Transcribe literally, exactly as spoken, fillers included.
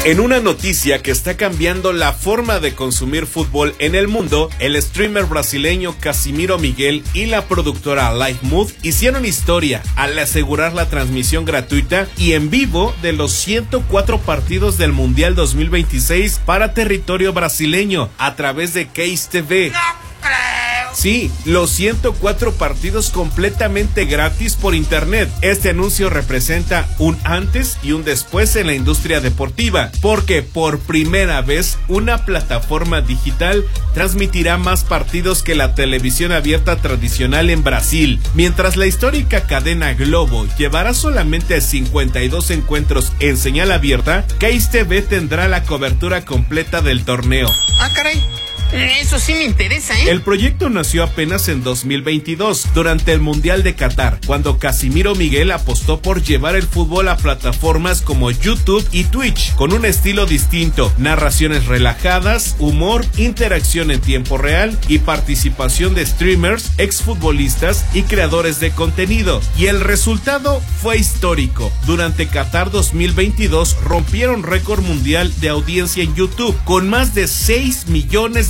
En una noticia que está cambiando la forma de consumir fútbol en el mundo, el streamer brasileño Casimiro Miguel y la productora Lifemood hicieron historia al asegurar la transmisión gratuita y en vivo de los ciento cuatro partidos del Mundial dos mil veintiséis para territorio brasileño a través de Case T V. Sí, los ciento cuatro partidos completamente gratis por internet. Este anuncio representa un antes y un después en la industria deportiva, porque por primera vez una plataforma digital transmitirá más partidos que la televisión abierta tradicional en Brasil. Mientras la histórica cadena Globo llevará solamente cincuenta y dos encuentros en señal abierta, Case T V tendrá la cobertura completa del torneo. Ah, caray. Eso sí me interesa, ¿eh? El proyecto nació apenas en dos mil veintidós, durante el Mundial de Qatar, cuando Casimiro Miguel apostó por llevar el fútbol a plataformas como YouTube y Twitch, con un estilo distinto, narraciones relajadas, humor, interacción en tiempo real y participación de streamers, exfutbolistas y creadores de contenido. Y el resultado fue histórico. Durante Qatar dos mil veintidós rompieron récord mundial de audiencia en YouTube, con más de seis millones de